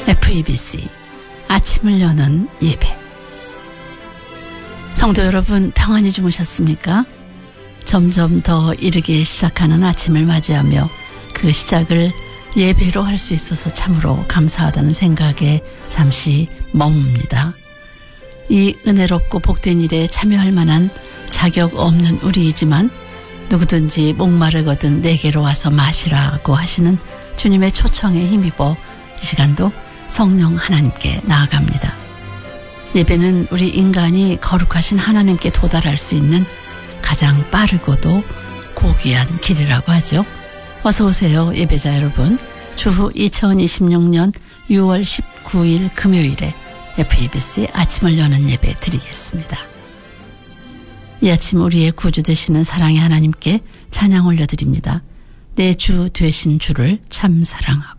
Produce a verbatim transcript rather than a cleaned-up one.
에프이비씨 아침을 여는 예배. 성도 여러분, 평안히 주무셨습니까? 점점 더 이르게 시작하는 아침을 맞이하며 그 시작을 예배로 할 수 있어서 참으로 감사하다는 생각에 잠시 머뭅니다. 이 은혜롭고 복된 일에 참여할 만한 자격 없는 우리이지만 누구든지 목마르거든 내게로 와서 마시라고 하시는 주님의 초청에 힘입어 이 시간도 성령 하나님께 나아갑니다. 예배는 우리 인간이 거룩하신 하나님께 도달할 수 있는 가장 빠르고도 고귀한 길이라고 하죠. 어서 오세요, 예배자 여러분. 주후 이천이십육 년 유월 십구일 금요일에 에프이비씨 아침을 여는 예배 드리겠습니다. 이 아침 우리의 구주 되시는 사랑의 하나님께 찬양 올려드립니다. 내 주 되신 주를 참 사랑하고